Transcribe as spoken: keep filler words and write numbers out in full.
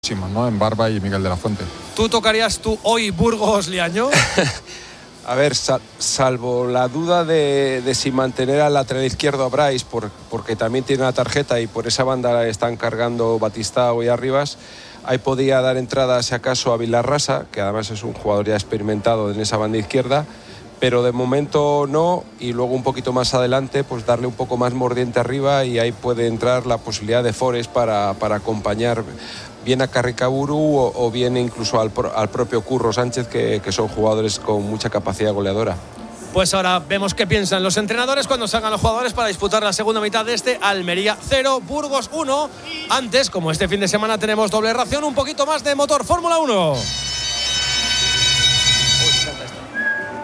¿no? En Barba y Miguel de la Fuente. ¿Tú tocarías tú hoy Burgos Liaño? A ver, sal, salvo la duda de, de si mantener al lateral izquierdo a Brais, por, porque también tiene la tarjeta y por esa banda están cargando Batistao y Arribas, ahí podía dar entrada, si acaso, a Vilarrasa, que además es un jugador ya experimentado en esa banda izquierda, pero de momento no, y luego un poquito más adelante pues darle un poco más mordiente arriba, y ahí puede entrar la posibilidad de Forest para, para acompañar bien a Carricaburu o, o bien incluso al, al propio Curro Sánchez, que, que son jugadores con mucha capacidad goleadora. Pues ahora vemos qué piensan los entrenadores cuando salgan los jugadores para disputar la segunda mitad de este Almería cero, Burgos uno. Antes, como este fin de semana tenemos doble ración, un poquito más de motor Fórmula uno.